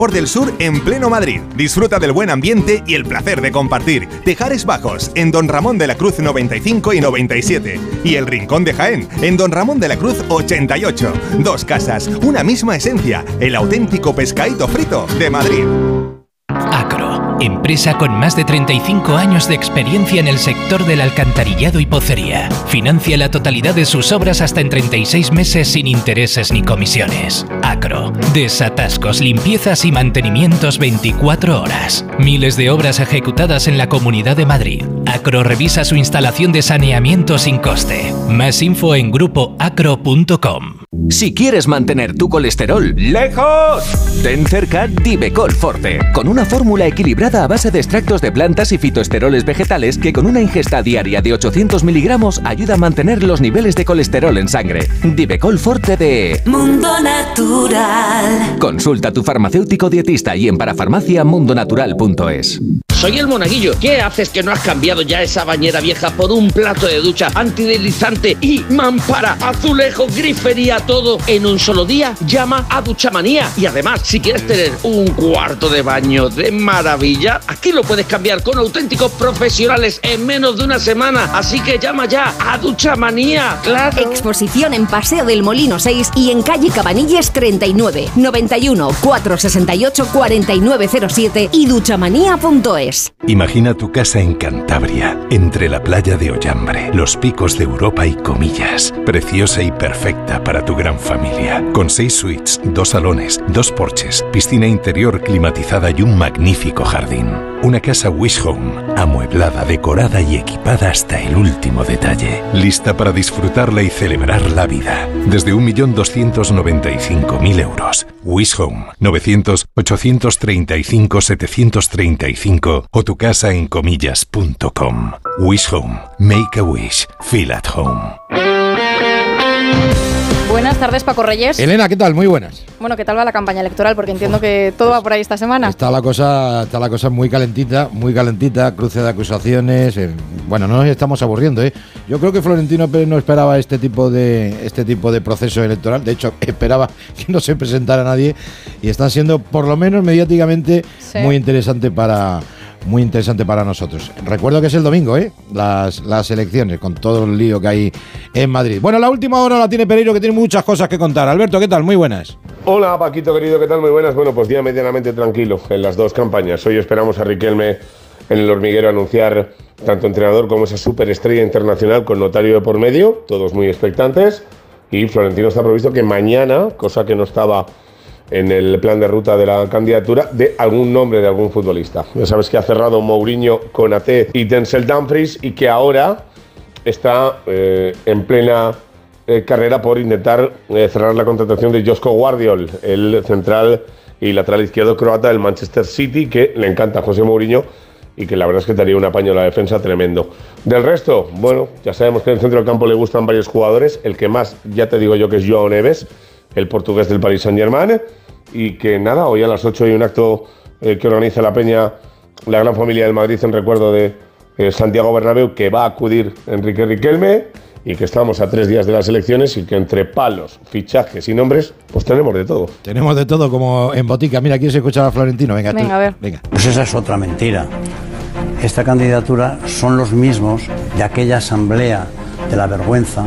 Por del Sur en pleno Madrid. Disfruta del buen ambiente y el placer de compartir. Tejares Bajos en Don Ramón de la Cruz 95 y 97. Y El Rincón de Jaén en Don Ramón de la Cruz 88. Dos casas, una misma esencia. El auténtico pescadito frito de Madrid. Acro, empresa con más de 35 años de experiencia en el sector del alcantarillado y pocería. Financia la totalidad de sus obras hasta en 36 meses sin intereses ni comisiones. Acro, desatascos, limpiezas y mantenimientos 24 horas. Miles de obras ejecutadas en la Comunidad de Madrid. Acro revisa su instalación de saneamiento sin coste. Más info en grupoacro.com. Si quieres mantener tu colesterol lejos, ten cerca Divecol Forte, con una fórmula equilibrada a base de extractos de plantas y fitoesteroles vegetales que con una ingesta diaria de 800 miligramos ayuda a mantener los niveles de colesterol en sangre. Divecol Forte de Mundo Natural. Consulta a tu farmacéutico dietista y en parafarmaciamundonatural.es. Soy el Monaguillo. ¿Qué haces que no has cambiado ya esa bañera vieja por un plato de ducha antideslizante y mampara, azulejo, grifería, todo en un solo día? Llama a Duchamanía. Y además, si quieres tener un cuarto de baño de maravilla, aquí lo puedes cambiar con auténticos profesionales en menos de una semana. Así que llama ya a Duchamanía. ¡Claro! Exposición en Paseo del Molino 6 y en calle Cabanilles 39, 91 468 4907 y duchamanía.es. Imagina tu casa en Cantabria, entre la playa de Ollambre, los picos de Europa y Comillas. Preciosa y perfecta para tu gran familia. Con 6 suites, 2 salones, 2 porches, piscina interior climatizada y un magnífico jardín. Una casa Wish Home, amueblada, decorada y equipada hasta el último detalle. Lista para disfrutarla y celebrar la vida. Desde 1.295.000 euros. Wish Home, 900-835-735 o tu casa en comillas.com. Wish Home. Make a wish. Feel at home. Buenas tardes, Paco Reyes. Elena, ¿qué tal? Muy buenas. Bueno, ¿qué tal va la campaña electoral? Porque entiendo que todo va por ahí esta semana. Está la cosa muy calentita, cruce de acusaciones. Bueno, no nos estamos aburriendo, ¿eh? Yo creo que Florentino Pérez no esperaba este tipo de proceso electoral. De hecho, esperaba que no se presentara nadie y están siendo, por lo menos mediáticamente, sí, muy interesante para nosotros. Recuerdo que es el domingo, las elecciones, con todo el lío que hay en Madrid. Bueno, la última hora la tiene Pereiro, que tiene muchas cosas que contar. Alberto, ¿qué tal? Muy buenas. Hola, Paquito, querido, ¿qué tal? Muy buenas. Bueno, pues día medianamente tranquilo en las dos campañas. Hoy esperamos a Riquelme en el Hormiguero anunciar tanto entrenador como esa superestrella internacional con notario de por medio, todos muy expectantes. Y Florentino está previsto que mañana, cosa que no estaba en el plan de ruta de la candidatura, de algún nombre de algún futbolista. Ya sabes que ha cerrado Mourinho, Konaté y Denzel Dumfries y que ahora está en plena carrera por intentar cerrar la contratación de Josko Gvardiol, el central y lateral izquierdo croata del Manchester City, que le encanta a José Mourinho y que la verdad es que te haría un apaño a la defensa tremendo. Del resto, bueno, ya sabemos que en el centro del campo le gustan varios jugadores. El que más, ya te digo yo, que es João Neves, el portugués del Paris Saint-Germain. Y que nada, hoy a las 8 hay un acto que organiza la Peña, la gran familia del Madrid, en recuerdo de Santiago Bernabéu, que va a acudir Enrique Riquelme, y que estamos a 3 días de las elecciones y que entre palos, fichajes y nombres, pues tenemos de todo. Tenemos de todo, como en botica. Mira, ¿quieres escuchar a Florentino? Venga, a ver. Venga. Pues esa es otra mentira. Esta candidatura son los mismos de aquella asamblea de la vergüenza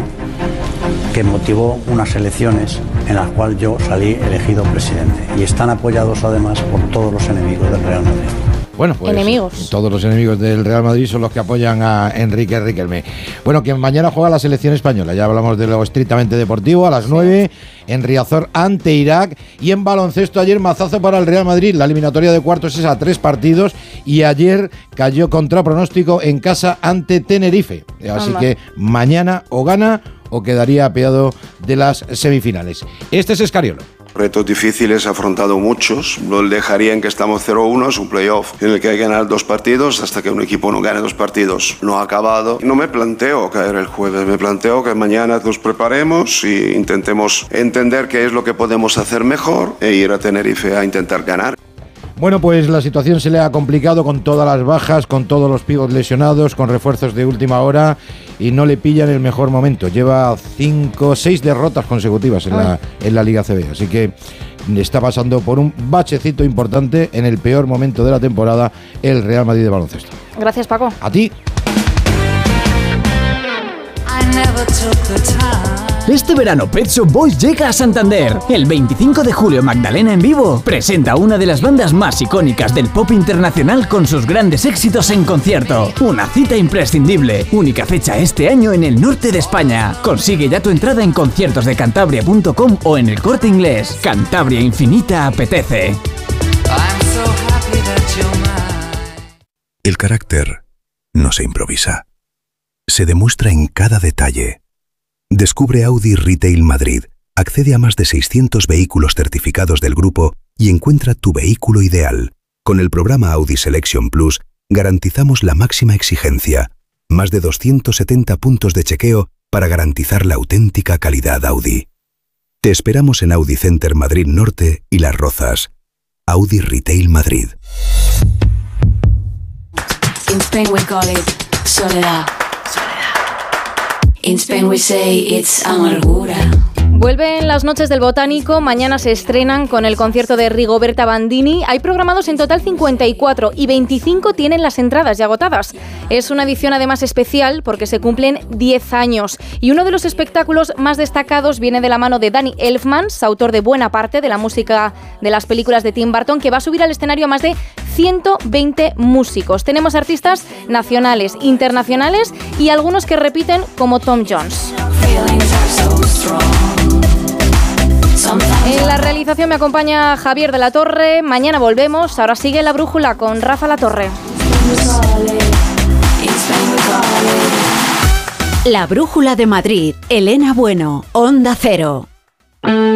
que motivó unas elecciones en las cuales yo salí elegido presidente. Y están apoyados además por todos los enemigos del Real Madrid. Bueno, pues enemigos. Todos los enemigos del Real Madrid son los que apoyan a Enrique Riquelme. Bueno, que mañana juega la selección española. Ya hablamos de lo estrictamente deportivo. A las 9 en Riazor ante Irak. Y en baloncesto ayer mazazo para el Real Madrid. La eliminatoria de cuartos es a 3 partidos. Y ayer cayó contra pronóstico en casa ante Tenerife. Así que mañana o gana o quedaría apeado de las semifinales. Este es Escariolo. Retos difíciles, ha afrontado muchos. Lo dejaría en que estamos 0-1, es un playoff en el que hay que ganar 2 partidos. Hasta que un equipo no gane 2 partidos no ha acabado. No me planteo caer el jueves, me planteo que mañana nos preparemos e intentemos entender qué es lo que podemos hacer mejor e ir a Tenerife a intentar ganar. Bueno, pues la situación se le ha complicado con todas las bajas, con todos los pibos lesionados, con refuerzos de última hora y no le pilla en el mejor momento. Lleva 6 derrotas consecutivas en la Liga CB, así que está pasando por un bachecito importante en el peor momento de la temporada, el Real Madrid de baloncesto. Gracias, Paco. A ti. Este verano Pet Shop Boys llega a Santander. El 25 de julio Magdalena en vivo presenta una de las bandas más icónicas del pop internacional con sus grandes éxitos en concierto. Una cita imprescindible. Única fecha este año en el norte de España. Consigue ya tu entrada en conciertosdecantabria.com o en El Corte Inglés. Cantabria Infinita apetece. El carácter no se improvisa. Se demuestra en cada detalle. Descubre Audi Retail Madrid, accede a más de 600 vehículos certificados del grupo y encuentra tu vehículo ideal. Con el programa Audi Selection Plus garantizamos la máxima exigencia, más de 270 puntos de chequeo para garantizar la auténtica calidad Audi. Te esperamos en Audi Center Madrid Norte y Las Rozas. Audi Retail Madrid. In Spain we call it soledad. In Spain we say it's amargura. Vuelven las noches del Botánico, mañana se estrenan con el concierto de Rigoberta Bandini. Hay programados en total 54 y 25 tienen las entradas ya agotadas. Es una edición además especial porque se cumplen 10 años y uno de los espectáculos más destacados viene de la mano de Danny Elfman, autor de buena parte de la música de las películas de Tim Burton, que va a subir al escenario a más de 120 músicos. Tenemos artistas nacionales, internacionales y algunos que repiten como Tom Jones. En la realización me acompaña Javier de la Torre. Mañana volvemos. Ahora sigue La Brújula con Rafa La Torre. La Brújula de Madrid. Elena Bueno, Onda Cero.